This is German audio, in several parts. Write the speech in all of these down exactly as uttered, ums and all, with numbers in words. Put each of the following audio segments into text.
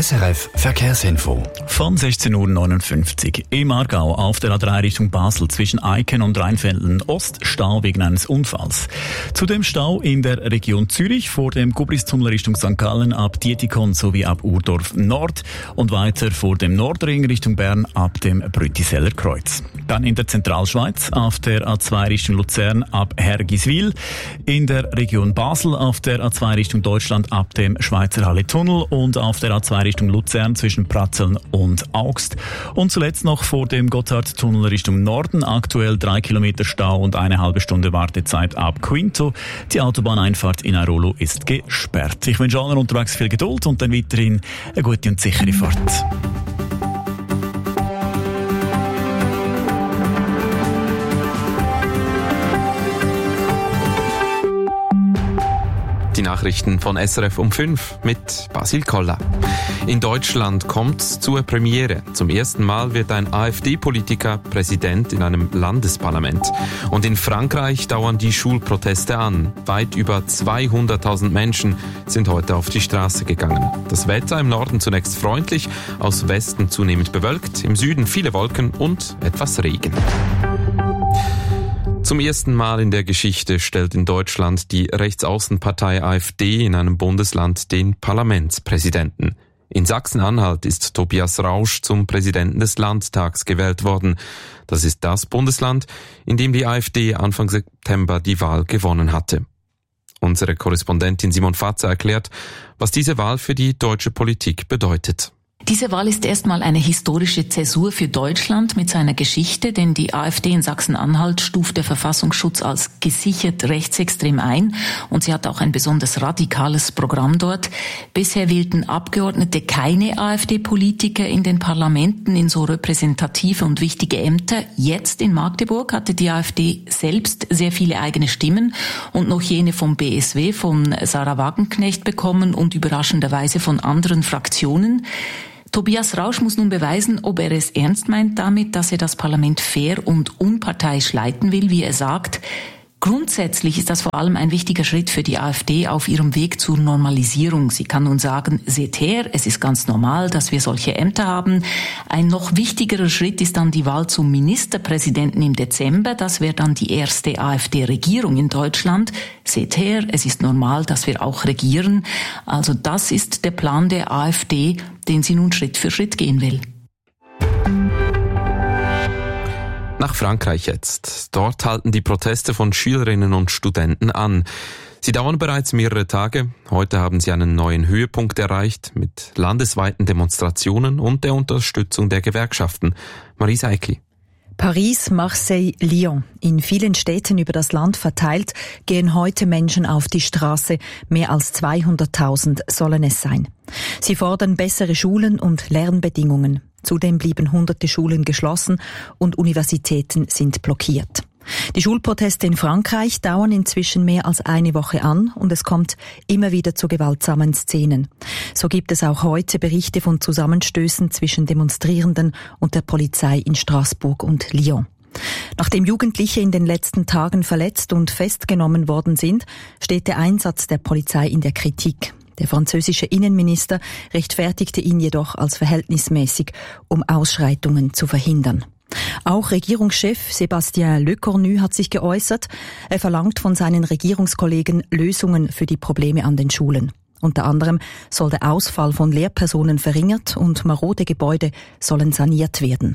S R F Verkehrsinfo. Von sechzehn Uhr neunundfünfzig. Im Aargau auf der A drei Richtung Basel zwischen Eiken und Rheinfelden Ost Stau wegen eines Unfalls. Zudem Stau in der Region Zürich vor dem Gubristunnel Richtung Sankt Gallen ab Dietikon sowie ab Urdorf Nord und weiter vor dem Nordring Richtung Bern ab dem Brüttiseller Kreuz. Dann in der Zentralschweiz auf der A zwei Richtung Luzern ab Hergiswil, in der Region Basel auf der A zwei Richtung Deutschland ab dem Schweizer Halle-Tunnel und auf der A zwei Richtung Luzern zwischen Pratzeln und Augst. Und zuletzt noch vor dem Gotthardtunnel Richtung Norden, aktuell drei Kilometer Stau und eine halbe Stunde Wartezeit ab Quinto. Die Autobahneinfahrt in Airolo ist gesperrt. Ich wünsche allen unterwegs viel Geduld und dann weiterhin eine gute und sichere Fahrt. Die Nachrichten von S R F um fünf mit Basil Koller. In Deutschland kommt's zur Premiere. Zum ersten Mal wird ein AfD-Politiker Präsident in einem Landesparlament. Und in Frankreich dauern die Schulproteste an. Weit über zweihunderttausend Menschen sind heute auf die Straße gegangen. Das Wetter im Norden zunächst freundlich, aus Westen zunehmend bewölkt, im Süden viele Wolken und etwas Regen. Zum ersten Mal in der Geschichte stellt in Deutschland die Rechtsaußenpartei AfD in einem Bundesland den Parlamentspräsidenten. In Sachsen-Anhalt ist Tobias Rausch zum Präsidenten des Landtags gewählt worden. Das ist das Bundesland, in dem die AfD Anfang September die Wahl gewonnen hatte. Unsere Korrespondentin Simon Fatzer erklärt, was diese Wahl für die deutsche Politik bedeutet. Diese Wahl ist erstmal eine historische Zäsur für Deutschland mit seiner Geschichte, denn die AfD in Sachsen-Anhalt stuft der Verfassungsschutz als gesichert rechtsextrem ein und sie hat auch ein besonders radikales Programm dort. Bisher wählten Abgeordnete keine AfD-Politiker in den Parlamenten in so repräsentative und wichtige Ämter. Jetzt in Magdeburg hatte die AfD selbst sehr viele eigene Stimmen und noch jene vom B S W, von Sarah Wagenknecht bekommen und überraschenderweise von anderen Fraktionen. Tobias Rausch muss nun beweisen, ob er es ernst meint damit, dass er das Parlament fair und unparteiisch leiten will, wie er sagt. Grundsätzlich ist das vor allem ein wichtiger Schritt für die AfD auf ihrem Weg zur Normalisierung. Sie kann nun sagen, seht her, es ist ganz normal, dass wir solche Ämter haben. Ein noch wichtigerer Schritt ist dann die Wahl zum Ministerpräsidenten im Dezember. Das wäre dann die erste AfD-Regierung in Deutschland. Seht her, es ist normal, dass wir auch regieren. Also das ist der Plan der AfD, den sie nun Schritt für Schritt gehen will. Nach Frankreich jetzt. Dort halten die Proteste von Schülerinnen und Studenten an. Sie dauern bereits mehrere Tage. Heute haben sie einen neuen Höhepunkt erreicht mit landesweiten Demonstrationen und der Unterstützung der Gewerkschaften. Marisa Eckli. Paris, Marseille, Lyon. In vielen Städten über das Land verteilt gehen heute Menschen auf die Straße. Mehr als zweihunderttausend sollen es sein. Sie fordern bessere Schulen und Lernbedingungen. Zudem blieben hunderte Schulen geschlossen und Universitäten sind blockiert. Die Schulproteste in Frankreich dauern inzwischen mehr als eine Woche an und es kommt immer wieder zu gewaltsamen Szenen. So gibt es auch heute Berichte von Zusammenstößen zwischen Demonstrierenden und der Polizei in Straßburg und Lyon. Nachdem Jugendliche in den letzten Tagen verletzt und festgenommen worden sind, steht der Einsatz der Polizei in der Kritik. Der französische Innenminister rechtfertigte ihn jedoch als verhältnismäßig, um Ausschreitungen zu verhindern. Auch Regierungschef Sébastien Lecornu hat sich geäußert. Er verlangt von seinen Regierungskollegen Lösungen für die Probleme an den Schulen. Unter anderem soll der Ausfall von Lehrpersonen verringert und marode Gebäude sollen saniert werden.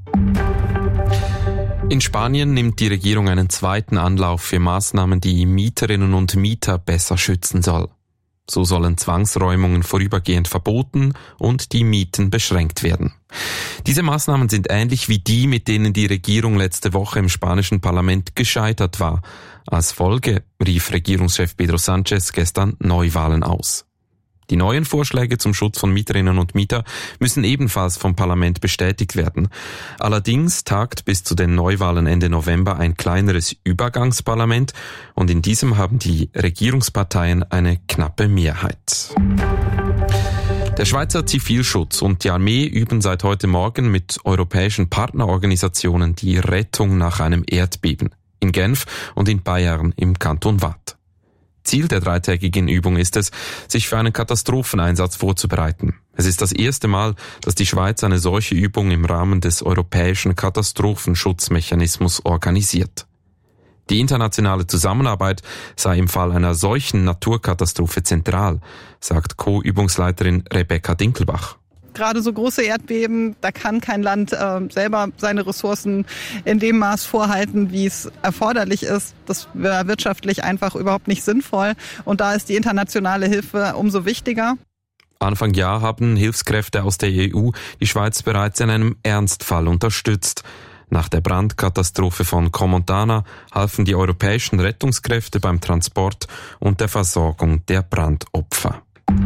In Spanien nimmt die Regierung einen zweiten Anlauf für Maßnahmen, die Mieterinnen und Mieter besser schützen soll. So sollen Zwangsräumungen vorübergehend verboten und die Mieten beschränkt werden. Diese Maßnahmen sind ähnlich wie die, mit denen die Regierung letzte Woche im spanischen Parlament gescheitert war. Als Folge rief Regierungschef Pedro Sánchez gestern Neuwahlen aus. Die neuen Vorschläge zum Schutz von Mieterinnen und Mieter müssen ebenfalls vom Parlament bestätigt werden. Allerdings tagt bis zu den Neuwahlen Ende November ein kleineres Übergangsparlament und in diesem haben die Regierungsparteien eine knappe Mehrheit. Der Schweizer Zivilschutz und die Armee üben seit heute Morgen mit europäischen Partnerorganisationen die Rettung nach einem Erdbeben in Genf und in Bayern im Kanton Waadt. Ziel der dreitägigen Übung ist es, sich für einen Katastropheneinsatz vorzubereiten. Es ist das erste Mal, dass die Schweiz eine solche Übung im Rahmen des europäischen Katastrophenschutzmechanismus organisiert. Die internationale Zusammenarbeit sei im Fall einer solchen Naturkatastrophe zentral, sagt Co-Übungsleiterin Rebecca Dinkelbach. Gerade so große Erdbeben, da kann kein Land äh, selber seine Ressourcen in dem Maß vorhalten, wie es erforderlich ist. Das wäre wirtschaftlich einfach überhaupt nicht sinnvoll. Und da ist die internationale Hilfe umso wichtiger. Anfang Jahr haben Hilfskräfte aus der E U die Schweiz bereits in einem Ernstfall unterstützt. Nach der Brandkatastrophe von Comontana halfen die europäischen Rettungskräfte beim Transport und der Versorgung der Brandopfer.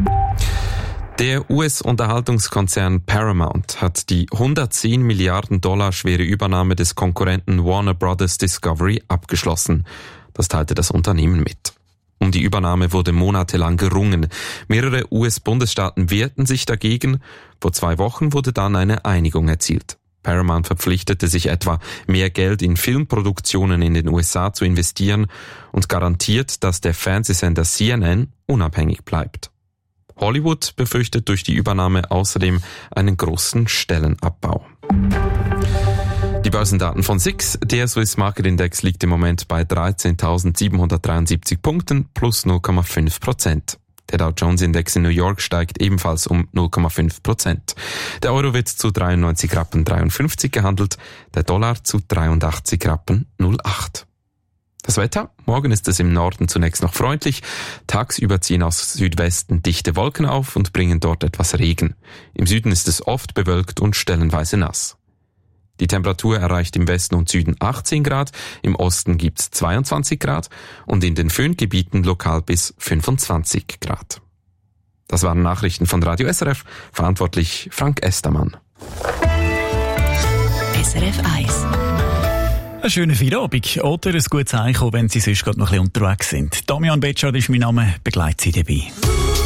Der U S-Unterhaltungskonzern Paramount hat die hundertzehn Milliarden Dollar schwere Übernahme des Konkurrenten Warner Brothers Discovery abgeschlossen. Das teilte das Unternehmen mit. Um die Übernahme wurde monatelang gerungen. Mehrere U S-Bundesstaaten wehrten sich dagegen. Vor zwei Wochen wurde dann eine Einigung erzielt. Paramount verpflichtete sich etwa, mehr Geld in Filmproduktionen in den U S A zu investieren und garantiert, dass der Fernsehsender C N N unabhängig bleibt. Hollywood befürchtet durch die Übernahme außerdem einen großen Stellenabbau. Die Börsendaten von S I X. Der Swiss Market Index liegt im Moment bei dreizehntausendsiebenhundertdreiundsiebzig Punkten plus null Komma fünf Prozent. Der Dow Jones Index in New York steigt ebenfalls um null Komma fünf Prozent. Der Euro wird zu dreiundneunzig Rappen dreiundfünfzig gehandelt, der Dollar zu dreiundachtzig Rappen null Komma acht. Das Wetter? Morgen ist es im Norden zunächst noch freundlich. Tagsüber ziehen aus Südwesten dichte Wolken auf und bringen dort etwas Regen. Im Süden ist es oft bewölkt und stellenweise nass. Die Temperatur erreicht im Westen und Süden achtzehn Grad, im Osten gibt's zweiundzwanzig Grad und in den Föhngebieten lokal bis fünfundzwanzig Grad. Das waren Nachrichten von Radio S R F, verantwortlich Frank Estermann. S R F eins. Einen schönen Feierabend oder ein gutes Einkommen, wenn Sie sonst gerade noch ein bisschen unterwegs sind. Damian Betschart ist mein Name, begleitet Sie dabei.